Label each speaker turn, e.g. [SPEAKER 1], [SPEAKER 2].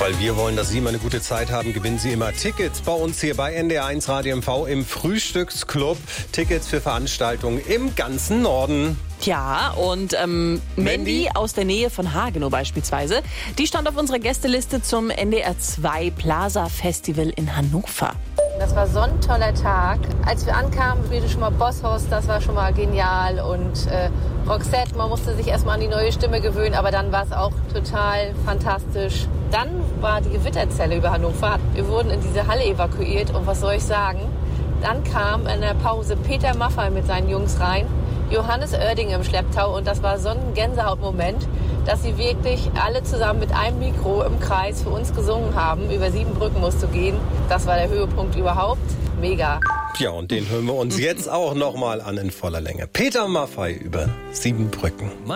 [SPEAKER 1] Weil wir wollen, dass Sie immer eine gute Zeit haben, gewinnen Sie immer Tickets bei uns hier bei NDR1 Radio MV im Frühstücksclub. Tickets für Veranstaltungen im ganzen Norden.
[SPEAKER 2] Ja, und Mandy aus der Nähe von Hagenow beispielsweise, die stand auf unserer Gästeliste zum NDR 2 Plaza Festival in Hannover.
[SPEAKER 3] Das war so ein toller Tag. Als wir ankamen, spielte schon mal Bosshaus, das war schon mal genial. Und Roxette, man musste sich erstmal an die neue Stimme gewöhnen, aber dann war es auch total fantastisch. Dann war die Gewitterzelle über Hannover. Wir wurden in diese Halle evakuiert und was soll ich sagen? Dann kam in der Pause Peter Maffay mit seinen Jungs rein, Johannes Oerding im Schlepptau und das war so ein Gänsehautmoment, dass sie wirklich alle zusammen mit einem Mikro im Kreis für uns gesungen haben. Über 7 Brücken musst du gehen. Das war der Höhepunkt überhaupt. Mega.
[SPEAKER 1] Ja, und den hören wir uns jetzt auch nochmal an in voller Länge. Peter Maffay über 7 Brücken.